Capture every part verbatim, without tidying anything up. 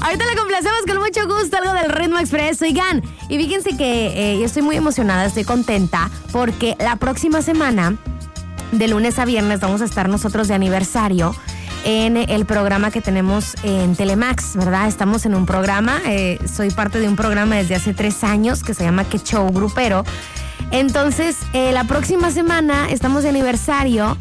Ahorita le complacemos con mucho gusto algo del Ritmo Express. Oigan, y fíjense que eh, yo estoy muy emocionada, estoy contenta porque la próxima semana, de lunes a viernes, vamos a estar nosotros de aniversario en el programa que tenemos en Telemax, ¿verdad? Estamos en un programa, eh, soy parte de un programa desde hace tres años que se llama Que Show Grupero. Entonces, eh, la próxima semana estamos de aniversario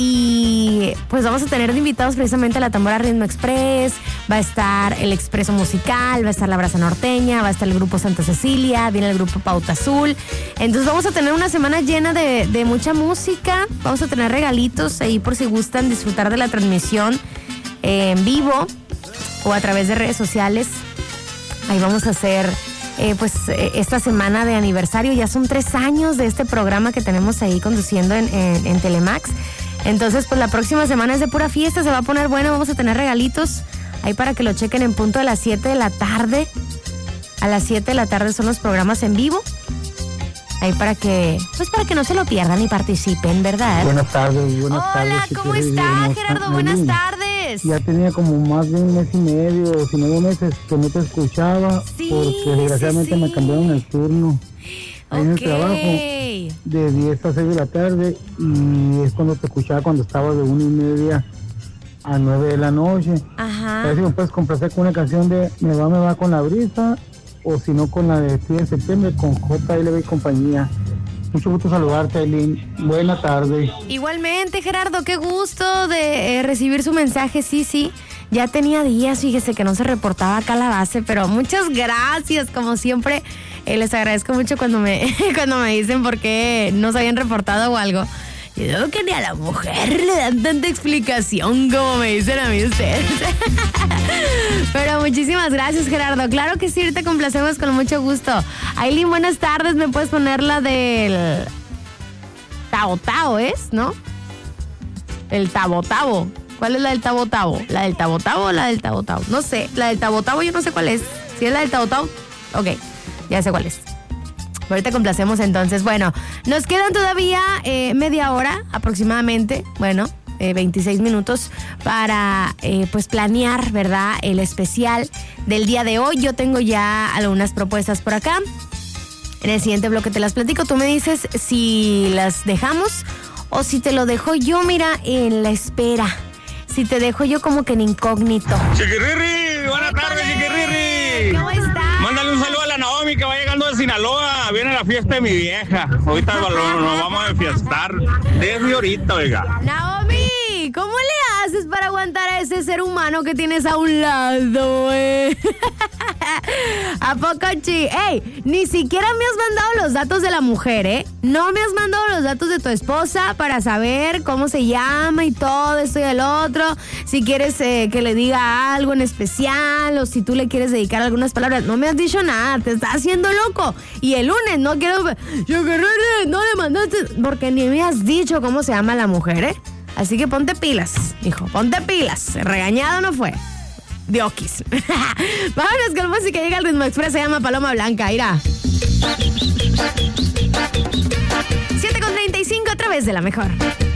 y pues vamos a tener de invitados precisamente a la Tambora Ritmo Express, va a estar el Expreso Musical, va a estar la Brasa Norteña, va a estar el grupo Santa Cecilia, viene el grupo Pauta Azul. Entonces vamos a tener una semana llena de, de mucha música, vamos a tener regalitos ahí por si gustan disfrutar de la transmisión eh, en vivo o a través de redes sociales. Ahí vamos a hacer eh, pues eh, esta semana de aniversario, ya son tres años de este programa que tenemos ahí conduciendo en, en, en Telemax. Entonces, pues la próxima semana es de pura fiesta, se va a poner bueno, vamos a tener regalitos ahí para que lo chequen en punto a las siete de la tarde. A las siete de la tarde son los programas en vivo. Ahí para que, pues para que no se lo pierdan y participen, ¿verdad? Buenas tardes, buenas Hola, tardes. Hola, ¿cómo está, Gerardo? Buenas tardes. Ya tenía como más de un mes y medio, si no dos meses que no te escuchaba, sí, porque desgraciadamente sí, sí. me cambiaron el turno. Ahí en el trabajo, de diez a seis de la tarde, y es cuando te escuchaba cuando estaba de una y media a nueve de la noche. Ajá. A ver si me puedes complacer con una canción de Me va, me va con la brisa, o si no con la de Estoy en septiembre con J L B y compañía. Mucho gusto saludarte, Aileen. Buena tarde. Igualmente, Gerardo, qué gusto de eh, recibir su mensaje. Sí, sí, ya tenía días, fíjese que no se reportaba acá a la base, pero muchas gracias, como siempre. Eh, les agradezco mucho cuando me, cuando me dicen por qué no se habían reportado o algo. Yo digo que ni a la mujer le dan tanta explicación como me dicen a mí ustedes. Pero muchísimas gracias, Gerardo. Claro que sí, ahorita complacemos con mucho gusto. Aileen, buenas tardes. ¿Me puedes poner la del Tabo Tabo, es, no? El Tabo Tabo. ¿Cuál es la del Tabo Tabo? ¿La del Tabo Tabo o la del Tabo Tabo? No sé. La del Tabo Tabo yo no sé cuál es. ¿Si es la del Tabo Tabo? Ok, ya sé cuál es. Ahorita complacemos entonces. Bueno, nos quedan todavía eh, media hora aproximadamente, bueno, eh, veintiséis minutos para eh, pues planear, ¿verdad? El especial del día de hoy. Yo tengo ya algunas propuestas por acá. En el siguiente bloque te las platico. Tú me dices si las dejamos o si te lo dejo yo, mira, en la espera. Si te dejo yo como que en incógnito. Chiquirri, buenas tardes, Chiquirri. ¿Cómo estás? Mándale un saludo a la Naomi que va llegando de Sinaloa. Viene la fiesta de mi vieja. Ahorita nos vamos a enfiestar desde ahorita, oiga. Naomi, ¿cómo le haces para aguantar a ese ser humano que tienes a un lado, eh? ¿A poco, chi? Ey, ni siquiera me has mandado los datos de la mujer, ¿eh? No me has mandado los datos de tu esposa para saber cómo se llama y todo esto y el otro. Si quieres eh, que le diga algo en especial o si tú le quieres dedicar algunas palabras. No me has dicho nada, te estás haciendo loco. Y el lunes no quiero... Yo que no le mandaste... Porque ni me has dicho cómo se llama la mujer, ¿eh? Así que ponte pilas, hijo, ponte pilas. Regañado no fue. Diokis. Vámonos con música, llega el Ritmo Express, se llama Paloma Blanca, irá. siete con treinta y cinco a través de la mejor.